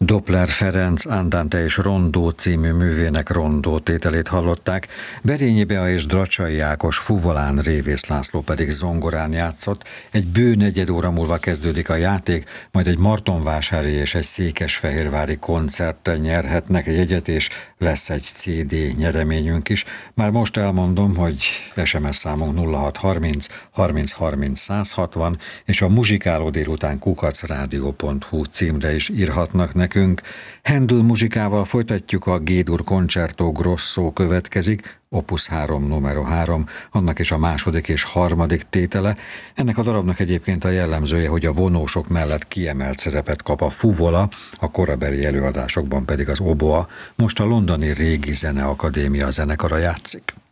Doppler Ferenc Andante és Rondó című művének rondó tételét hallották, Berényi Bea és Dracsai Ákos fuvolán, Révész László pedig zongorán játszott. Egy bő negyed óra múlva kezdődik a játék, majd egy martonvásári és egy székesfehérvári koncertre nyerhetnek jegyet, és lesz egy CD nyereményünk is. Már most elmondom, hogy SMS számunk 0630 30 30 160, és a muzsikáló délután @radio.hu címre is írhatnak nekünk. Handel muzsikával folytatjuk, a G-dur Concerto Grosso következik, Opus 3 numero 3, annak is a második és harmadik tétele. Ennek a darabnak egyébként a jellemzője, hogy a vonósok mellett kiemelt szerepet kap a fuvola, a korabeli előadásokban pedig az oboa. Most a londoni Régi Zeneakadémia zenekara játszik.